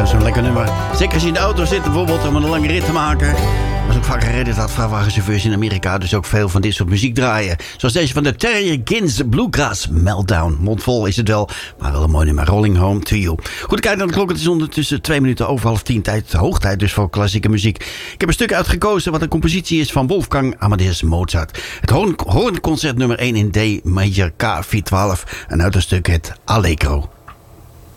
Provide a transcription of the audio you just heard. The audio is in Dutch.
dat is een lekker nummer. Zeker als je in de auto zit bijvoorbeeld om een lange rit te maken. Dat is ook vaak een reden dat vrachtwagenchauffeurs in Amerika dus ook veel van dit soort muziek draaien. Zoals deze van de Terry Gins Bluegrass Meltdown. Mondvol is het wel, maar wel een mooi nummer. Rolling Home to You. Goed, kijk naar de klok. Het is ondertussen 2 minuten over 9:30 tijd. Hoogtijd dus voor klassieke muziek. Ik heb een stuk uitgekozen wat een compositie is van Wolfgang Amadeus Mozart. Het Hoornconcert nummer 1 in D major K412. En uit een stuk het Allegro.